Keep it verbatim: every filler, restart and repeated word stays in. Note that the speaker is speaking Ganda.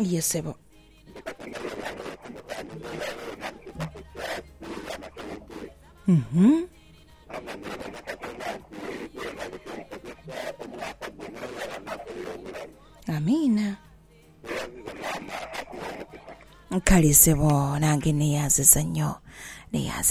yesebo mhm amina kale sebo nange neyaziza nnyo neyaziza